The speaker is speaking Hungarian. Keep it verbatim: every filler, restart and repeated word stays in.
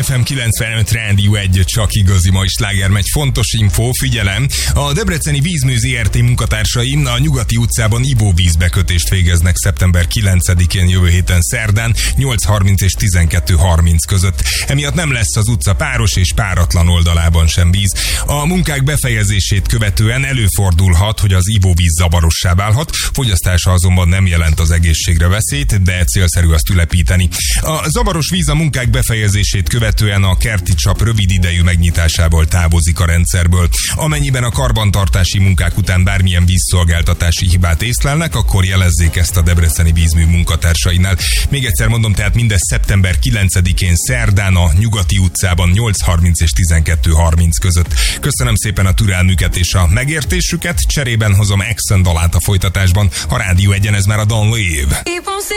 ef em kilencvenöt Rádió egy, csak igazi mai slágermegy. Fontos info, figyelem! A Debreceni Vízmű zé er té munkatársai a Nyugati utcában ivóvízbekötést végeznek szeptember kilencedikén, jövő héten szerdán nyolc harminc és tizenkettő harminc között. Emiatt nem lesz az utca páros és páratlan oldalában sem víz. A munkák befejezését követően előfordulhat, hogy az ivóvíz zavarossá válhat, fogyasztása azonban nem jelent az egészségre veszélyt, de célszerű azt ülepíteni. A zavaros víz a munkák befejezését követően a kerti csap rövid idejű megnyitásával távozik a rendszerből. Amennyiben a karbantartási munkák után bármilyen vízszolgáltatási hibát észlelnek, akkor jelezzék ezt a Debreceni Vízmű munkatársainál. Még egyszer mondom, tehát mindez szeptember kilencedikén szerdán a Nyugati utcában nyolc harminc és tizenkettő harminc között. Köszönöm szépen a türelmüket és a megértésüket, cserében hozom Exxon dalát a folytatásban. A Rádió egyen, ez már a Don't Leave.